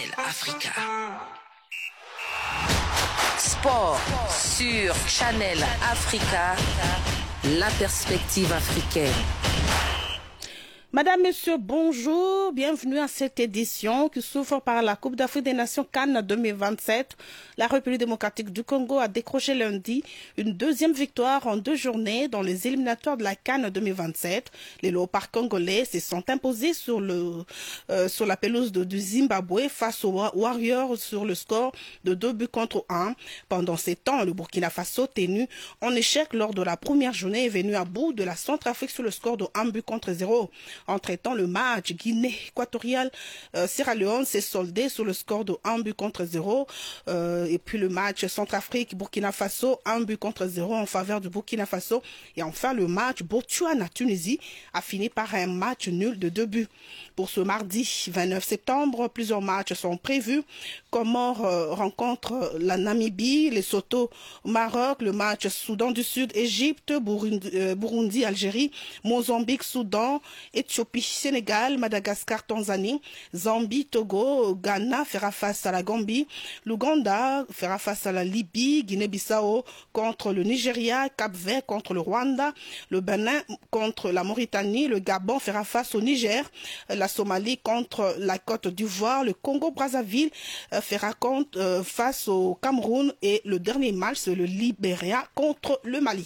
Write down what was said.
Africa. Sport sur Channel Africa, la perspective africaine. Madame, Monsieur, bonjour. Bienvenue à cette édition qui s'ouvre par la Coupe d'Afrique des Nations CAN 2027. La République démocratique du Congo a décroché lundi une deuxième victoire en 2 journées dans les éliminatoires de la CAN 2027. Les Léopards congolais se sont imposés sur la pelouse du Zimbabwe face aux Warriors sur le score de 2-1. Pendant ces temps, le Burkina Faso, tenu en échec lors de la première journée, est venu à bout de la Centrafrique sur le score de 1-0. Entre-temps, le match Guinée équatoriale Sierra Leone s'est soldé sur le score de 1-0. Et puis le match Centrafrique Burkina Faso 1-0 en faveur du Burkina Faso. Et enfin le match Botswana-Tunisie a fini par un match nul de 2 buts. Pour ce mardi 29 septembre, plusieurs matchs sont prévus. Comores rencontre la Namibie, Lesotho, Maroc, le match Soudan du Sud, Égypte, Burundi, Algérie, Mozambique, Soudan, Éthiopie, Sénégal, Madagascar, Tanzanie, Zambie, Togo, Ghana fera face à la Gambie, l'Ouganda fera face à la Libye, Guinée-Bissau contre le Nigeria, Cap-Vert contre le Rwanda, le Bénin contre la Mauritanie, le Gabon fera face au Niger, la Somalie contre la Côte d'Ivoire, le Congo-Brazzaville fera face au Cameroun et le dernier match c'est le Libéria contre le Mali.